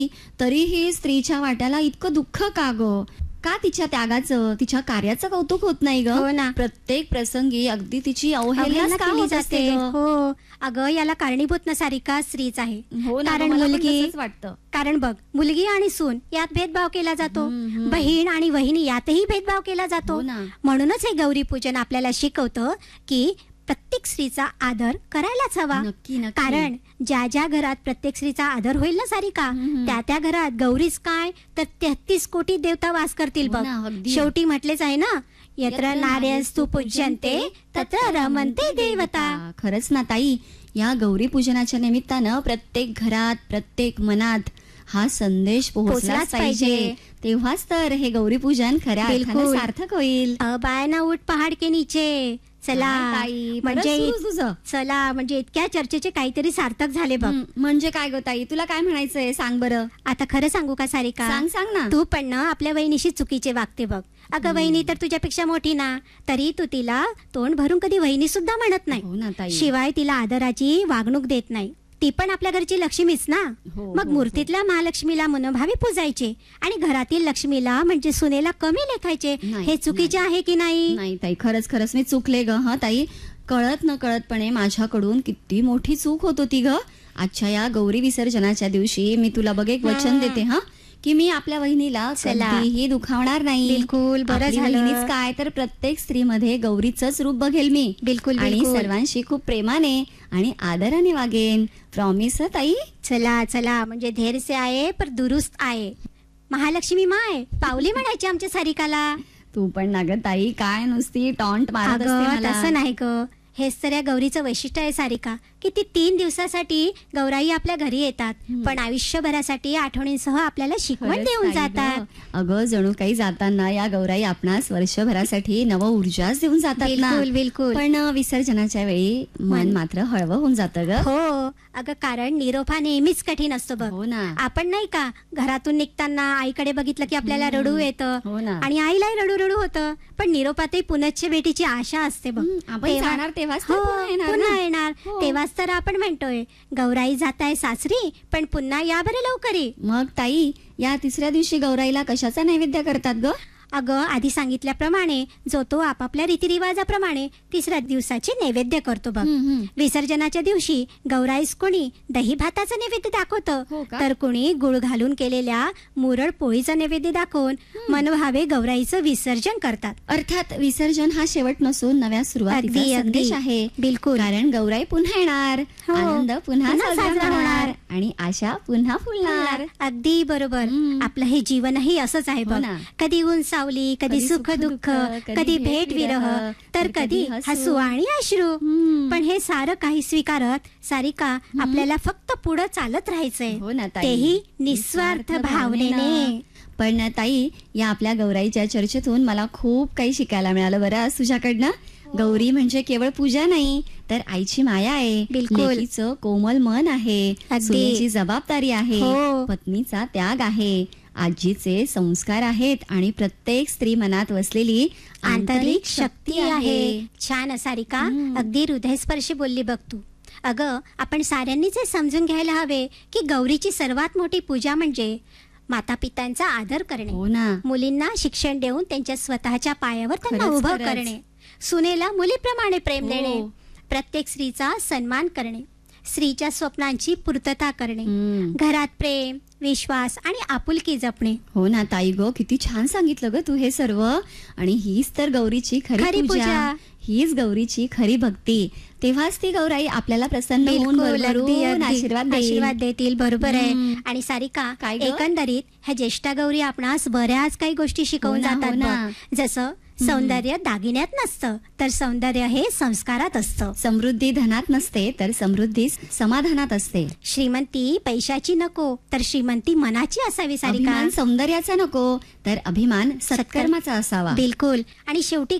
तरीही स्त्रीच्या वाट्याला इतकं दुःख का ग? का तिच्या त्यागाचं, तिच्या कार्याचं कौतुक होत नाही ग? हो ना. प्रत्येक प्रसंगी अगदी तिची अवहेलना अवहेलना का केली होत जाते. असते ग? हो, अगं याला कारणीभूत ना सारिका स्त्रीच आहे. हो ना, कारण मला पण मुलगी तसंच वाटतं. कारण बघ, मुलगी आणि सून यात भेदभाव केला जातो. बहीण आणि वहिनी यातही भेदभाव केला जातो. हो ना. म्हणूनच हे गौरी पूजन आपल्याला शिकवतं की प्रत्येक स्त्रीचा आदर करायलाच हवा. नक्की नक्की. कारण ज्या ज्या घरात प्रत्येक स्त्रीचा आदर होईल ना सारिका, त्या त्या घरात गौरीच काय तर 33 कोटी देवता वास करतील हो बघ. ना, अगदी. शेवटी म्हटलेच आहे ना, यत्र नार्यस्तु पूज्यन्ते तत्र रमन्ते देवता. खरंच ना ताई, या गौरी पूजनाच्या निमित्तानं प्रत्येक घरात, प्रत्येक मनात हा संदेश पोहोचलाच पोहोचलाच पाहिजे. पाहिजे. तेव्हाच तर हे गौरी पूजन खऱ्या अर्थानं बिलकुल. सार्थक होईल. बाय ना उठ पहाड के नीचे. चला काय ताई, परत म्हणजे सुरूच तुझं. चला म्हणजे इतक्या चर्चेचे काहीतरी सार्थक झाले बघ. म्हणजे काय ग ताई, तुला काय म्हणायचंय सांग बरं. आता खरं सांगू का सारिका, सांग सांग ना. तू पण ना आपल्या वहिनीशी चुकीचे वागते बघ. अगं वहिनी तर तुझ्यापेक्षा मोठी ना, तरी तू तिला तोंड भरून कधी वहिनी सुद्धा म्हणत नाही. हो ना ताई. शिवाय तिला आदराची वागणूक देत नाही. ती पण आपल्या घरची लक्ष्मीच ना. हो, मग हो, मूर्तीतल्या महालक्ष्मीला मनोभावे पूजायचे आणि घरातील लक्ष्मीला म्हणजे सुनेला कमी लेखायचे. नाही, हे चुकीचे आहे की नाही? नाही ताई, खरंच खरंच मी चुकले ग. हा ताई, कळत न कळतपणे माझ्याकडून किती मोठी चूक होत होती ग. आजच्या या गौरी विसर्जनाच्या दिवशी मी तुला बघ एक वचन देते हा, की मी आपल्या वहिनीला चला. कधीही दुखावणार नाही. बिलकुल, बरं आपली झालं. वहिनीच काय तर प्रत्येक स्त्रीमध्ये गौरीचंच रूप बघेल मी. बिलकुल आणि बिलकुल. सर्वांशी खूप प्रेमाने आणि आदराने वागेन. प्रॉमिस ताई. चला चला म्हणजे धैर्य से आहे पर दुरुस्त आहे. महालक्ष्मी माय पावली म्हणायची आमच्या सारिकाला. तू पण ना ग ताई, काय नुसती टॉन्ट मारत असते अगं मला. तसं नाही ग, हेच तर या गौरीचं वैशिष्ट्य आहे सारिका, की ती 3 दिवसासाठी गौराई आपल्या घरी येतात, पण आयुष्यभरासाठी आठवणींसह आपल्याला शिकवण खरंच देऊन ताई जातात. गं. अगं जणू काही जाताना या गौराई आपणास वर्षभरासाठी नव ऊर्जाच देऊन जातात ना. बिलकुल बिलकुल. पण विसर्जनाच्या वेळी मन मात्र हळवं होऊन जातं ग. हो अगं, कारण निरोप हा नेहमीच कठीण असतो बघ. हो ना. आपण नाही का घरातून निघताना आईकडे बघितलं की आपल्याला रडू येतं हो ना. आणि आईलाही रडू रडू होतं, पण निरोपातही पुनश्च भेटीची आशा असते बघ. आपण तेव्हा- जाणार तेव्हाच तर हो, पुन्हा येणार पुन्हा ना. येणार. हो. तेव्हाच तर आपण म्हणतोय गौराई जाताय सासरी, पण पुन्हा या बरे लवकरी. मग ताई, या तिसऱ्या दिवशी गौराईला कशाचा नैवेद्य करतात ग? अगं आधी सांगितल्याप्रमाणे जो तो आपापल्या रीतिरिवाजाप्रमाणे तिसऱ्या दिवसाचे नैवेद्य करतो बघ. विसर्जनाच्या दिवशी गौराईस कोणी दही भाताचं नैवेद्य हो दाखवतं, का? तर कोणी गुळ घालून केलेल्या मुरड पोळीचं नैवेद्य दाखवून मनोभावे गौराईचं विसर्जन करतात. अर्थात विसर्जन हा शेवट नसून नव्या सुरुवातीचा अगदी, संदेश अगदी. आहे. बिलकुल. कारण गौराई पुन्हा येणार, हो. आनंद पुन्हा पुन्हा साजरा साजरा होणार होणार. आणि आशा पुन्हा फुलणार. अगदी बरोबर. आपलं हे जीवनही असंच आहे हो बघ. ना. कधी ऊन सावली, कधी सुख दुःख, कधी भेट विरह, तर कधी हसू आणि अश्रू. पण हे सारं काही स्वीकारत सारिका आपल्याला फक्त पुढे चालत राहायचंय, हो ना ताई. तेही निस्वार्थ भावनेने. पण ताई, या आपल्या गौराईच्या चर्चेतून मला खूप काही शिकायला मिळालं बरं आज तुझ्याकडनं. गौरी म्हणजे केवळ पूजा नाही, तर आईची माया आहे, बिलकुल. लेकीचं कोमल मन आहे, अगदी. सुनेची जबाबदारी आहे, हो. पत्नीचा त्याग आहे, आजीचे संस्कार आहेत आणि प्रत्येक स्त्री मनात वसलेली आंतरिक शक्ती आहे. छान सारिका, अगदी हृदयस्पर्शी बोलली बघ तू. अगं आपण साऱ्यांनीच हे समजून घ्यायला हवे की गौरीची सर्वात मोठी पूजा म्हणजे माता पित्यांचा आदर करणे, हो ना. मुलींना शिक्षण देऊन त्यांच्या स्वतःच्या पायावर त्यांना खरंच, उभं खरंच. करणे, सुनेला मुलीप्रमाणे प्रेम हो. देणे, प्रत्येक स्त्रीचा सन्मान करणे, स्त्रीच्या स्वप्नांची पूर्तता करणे, घरात प्रेम, विश्वास आणि आपुलकी जपणे. हो ना ताई गो, किती छान सांगितलं ग तू हे सर्व. आणि हीच तर गौरीची खरी खरी पूजा, पूजा. हीच गौरीची खरी भक्ती. तेव्हाच ती गौराई आपल्याला प्रसन्न होऊन बिलकुल, भरभरून अगदी, अगदी. आशीर्वाद देईल. आशीर्वाद देतील, बरोबर आहे. आणि सारिका, काय ग? एकंदरीत ह्या ज्येष्ठा गौरी आपणास बऱ्याच काही गोष्टी शिकवून हो ना, जातात हो ना. बघ. जसं सौंदर्य दागिन्यात नसतं, तर सौंदर्य हे संस्कारात असतं. समृद्धी धनात नसते, तर समृद्धी समाधानात असते. श्रीमंती पैशाची नको, तर श्रीमंती मनाची असावी सारिका. अभिमान सौंदर्याचा नको, तर अभिमान सत्कर्माचा असावा. बिलकुल. आणि शेवटी